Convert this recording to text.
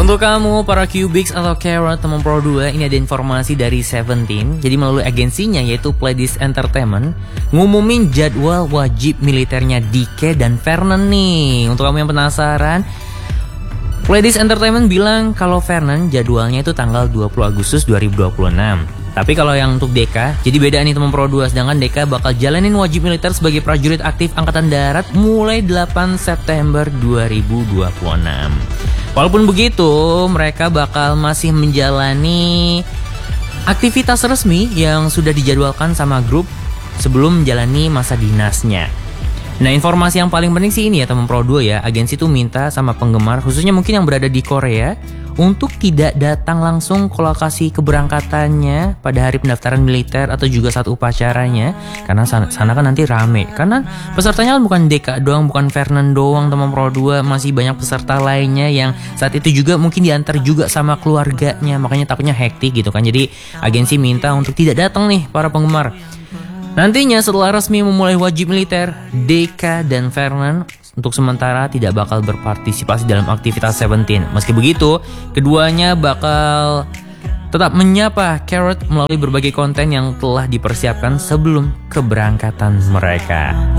Untuk kamu para Cubix atau Carrot teman Pro 2, ini ada informasi dari Seventeen. Jadi melalui agensinya yaitu Pledis Entertainment ngumumin jadwal wajib militernya Dike dan Vernon nih. Untuk kamu yang penasaran, Pledis Entertainment bilang kalau Vernon jadwalnya itu tanggal 20 Agustus 2026. Tapi kalau yang untuk Deka, jadi beda nih teman Pro 2. Sedangkan Deka bakal jalanin wajib militer sebagai prajurit aktif Angkatan Darat mulai 8 September 2026. Walaupun begitu, mereka bakal masih menjalani aktivitas resmi yang sudah dijadwalkan sama grup sebelum menjalani masa dinasnya. Nah, informasi yang paling penting sih ini ya teman Pro 2 ya. Agensi tuh minta sama penggemar, khususnya mungkin yang berada di Korea, untuk tidak datang langsung ke lokasi keberangkatannya pada hari pendaftaran militer atau juga saat upacaranya, karena sana kan nanti rame. Karena pesertanya kan bukan Deka doang, bukan Vernon doang teman Pro 2, masih banyak peserta lainnya yang saat itu juga mungkin diantar juga sama keluarganya, makanya takutnya hektik gitu kan. Jadi agensi minta untuk tidak datang nih para penggemar. Nantinya setelah resmi memulai wajib militer, Deka dan Vernon untuk sementara tidak bakal berpartisipasi dalam aktivitas Seventeen. Meski begitu, keduanya bakal tetap menyapa Carrot melalui berbagai konten yang telah dipersiapkan sebelum keberangkatan mereka.